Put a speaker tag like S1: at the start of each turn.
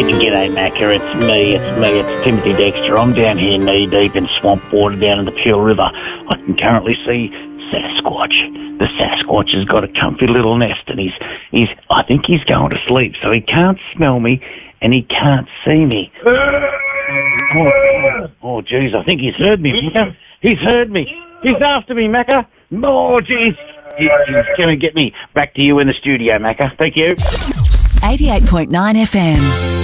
S1: G'day, Macca. It's Timothy Dexter. I'm down here knee deep in swamp water down in the Pure River. I can currently see Sasquatch. The Sasquatch has got a comfy little nest, and I think he's going to sleep, so he can't smell me and he can't see me. Oh, geez, I think he's heard me, Macca. He's heard me. He's after me, Macca. Oh, geez. He's going to get me. Back to you in the studio, Macca. Thank you.
S2: 88.9 FM.